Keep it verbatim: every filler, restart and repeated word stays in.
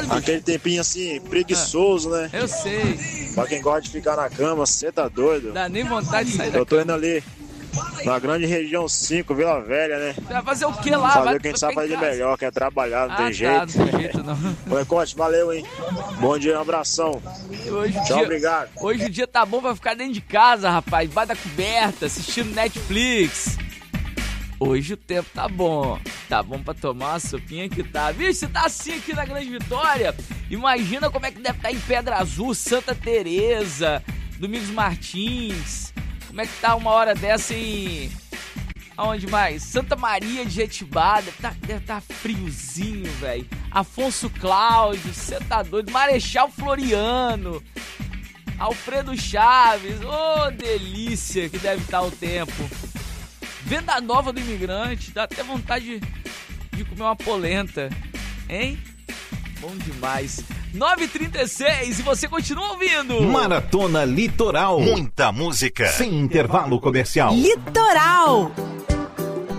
bicho? Aquele tempinho assim, preguiçoso, né? Eu sei. Pra quem gosta de ficar na cama, você tá doido? Dá nem vontade de sair da Eu tô indo ali, na grande região cinco, Vila Velha, né? Vai fazer o que lá? Fazer Vai o que a gente sabe fazer de melhor, que é trabalhar, não ah, tem tá, jeito. não tem jeito não. Boicote, valeu, hein? Bom dia, um abração. Hoje, Tchau, dia, obrigado. Hoje o dia tá bom pra ficar dentro de casa, rapaz. Debaixo da coberta, assistindo Netflix. Hoje o tempo tá bom. Tá bom pra tomar uma sopinha que tá. Vixe, você tá assim aqui na Grande Vitória. Imagina como é que deve estar em Pedra Azul, Santa Teresa, Domingos Martins. Como é que tá uma hora dessa em... Aonde mais? Santa Maria de Jetibá. Deve tá, deve tá friozinho, velho. Afonso Cláudio, você tá doido. Marechal Floriano. Alfredo Chaves. Ô, oh, delícia que deve estar o tempo. Venda Nova do Imigrante. Dá até vontade de, de comer uma polenta. Hein? Bom demais. nove e trinta e seis e você continua ouvindo. Maratona Litoral. Muita música. Sem intervalo comercial. Litoral.